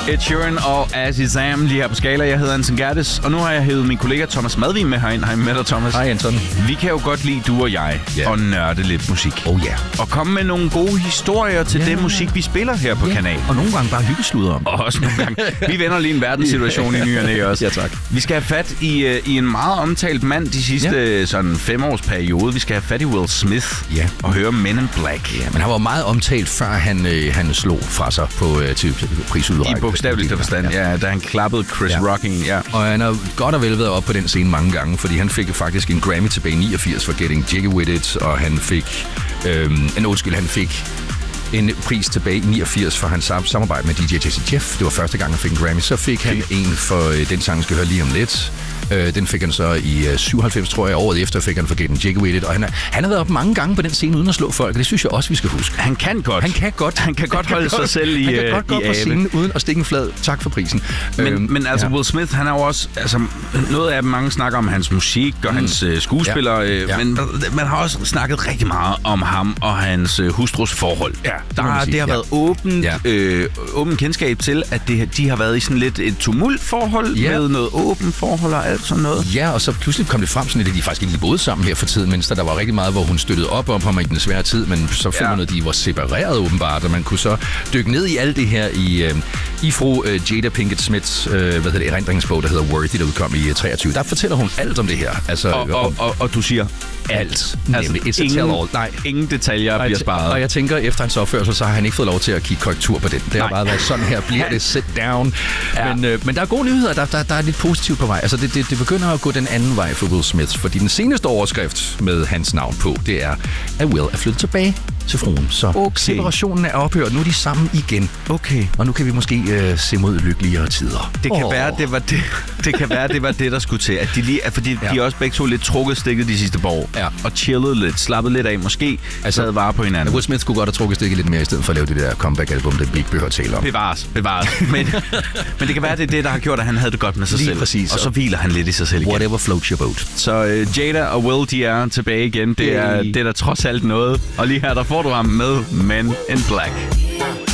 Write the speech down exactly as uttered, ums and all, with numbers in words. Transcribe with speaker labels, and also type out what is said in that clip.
Speaker 1: Ed Sheeran og Azizam lige her på Skala. Jeg hedder Anton Gerdes, og nu har jeg hævet min kollega Thomas Madvin med herind. Hej med dig, Thomas.
Speaker 2: Hej, Anton.
Speaker 1: Vi kan jo godt lide, du og jeg,
Speaker 2: yeah.
Speaker 1: og nørde lidt musik.
Speaker 2: Oh ja. Yeah.
Speaker 1: Og komme med nogle gode historier til yeah. den musik, vi spiller her på
Speaker 2: yeah.
Speaker 1: kanalen.
Speaker 2: Og nogle gange bare hyggesluder om.
Speaker 1: Og også nogle gange. Vi vender lige en verdenssituation i ny og næ også.
Speaker 2: Ja, tak.
Speaker 1: Vi skal have fat i, uh, i en meget omtalt mand de sidste yeah. sådan femårsperiode. Vi skal have fat i Will Smith
Speaker 2: yeah.
Speaker 1: og høre Men in Black.
Speaker 2: Ja, men han var meget omtalt, før han, øh, han slog fra sig på, øh, til prisudrækket.
Speaker 1: I bogstaveligste forstand, ja. ja. Da han klappede Chris ja. Rock. Ja.
Speaker 2: Og han har godt og vel været op på den scene mange gange, fordi han fik faktisk en Grammy tilbage i niogfirs for Getting Jiggy With It, og han fik, øh, en undskyld, han fik en pris tilbage i niogfirs for hans samarbejde med D J Jazzy Jeff. Det var første gang, han fik en Grammy. Så fik han okay. en for øh, den sang, vi skal høre lige om lidt. Øh, den fik han så i øh, syvoghalvfems, tror jeg. Året efter fik han for Getting Jiggy With It. Og han, er, han har været op mange gange på den scene uden at slå folk, og det synes jeg også, vi skal huske.
Speaker 1: Han kan godt.
Speaker 2: Han kan godt.
Speaker 1: Han kan godt holde sig selv i
Speaker 2: Han kan godt gå på scenen uden at stikke en flad. Tak for prisen.
Speaker 1: Men,
Speaker 2: øhm,
Speaker 1: men altså,
Speaker 2: ja.
Speaker 1: Will Smith, han er jo også... Altså, noget af mange snakker om hans musik og mm. hans uh, skuespillere, ja. Øh, ja. men man har også snakket rigtig meget om ham og hans uh, hustrus forhold.
Speaker 2: Ja,
Speaker 1: det, Der, det har ja. været åbent, ja. øh, åben kendskab til, at det, de har været i sådan lidt et tumultforhold ja. med noget åbent forhold og alt sådan noget.
Speaker 2: Ja, og så pludselig kom det frem sådan, at de faktisk ikke boede sammen her for tiden, mens der var rigtig meget, hvor hun støttede op om ham i den svære tid, men så fandt man, ja. at de var separeret åbenbart, og man kunne så dykke ned i alt det her i, øh, i fru øh, Jada Pinkett Smiths øh, hvad hedder det, erindringsbog, der hedder Worthy, der udkom i treogtyve. Der fortæller hun alt om det her. Altså,
Speaker 1: og, og,
Speaker 2: om,
Speaker 1: og, og du siger
Speaker 2: alt. Nemlig,
Speaker 1: altså,
Speaker 2: it's
Speaker 1: ingen,
Speaker 2: a tell-all. Nej.
Speaker 1: Ingen detaljer
Speaker 2: og
Speaker 1: bliver sparet.
Speaker 2: Og jeg tænker, efter hans opførsel, så har han ikke fået lov til at kigge korrektur på den. Det har bare været sådan her, bliver det sit down. Ja. Men, øh, men der er gode nyheder, der, der, der er lidt positivt på vej. Altså, det, det, det begynder at gå den anden vej for Will Smith, fordi den seneste overskrift med hans navn på, det er, at Will er flyttet tilbage til fruen. Så okay. separationen er ophørt. Nu er de sammen igen.
Speaker 1: Okay.
Speaker 2: Og nu kan vi måske øh, se mod lykkeligere tider.
Speaker 1: Det kan oh. være, det var det. Det kan være, det var det, der skulle til. At de lige, fordi ja. de også begge to lidt trukket stikket de sidste par år. Ja. Og chillet lidt, slappet lidt af. Måske altså, sad vare på hinanden.
Speaker 2: Will Smith skulle godt have trukket stikket lidt mere, i stedet for at lave det der comeback-album, det vi ikke behøver at tale om.
Speaker 1: Bevares, bevares. Men, men det kan være, det er det, der har gjort, at han havde det godt med sig
Speaker 2: lige
Speaker 1: selv.
Speaker 2: Præcis.
Speaker 1: Og så hviler han lidt i sig selv igen.
Speaker 2: Whatever floats your boat.
Speaker 1: Så uh, Jada og Will, de er tilbage igen. Det er, det er der trods alt noget. Og lige her, der får du ham med Men in Black.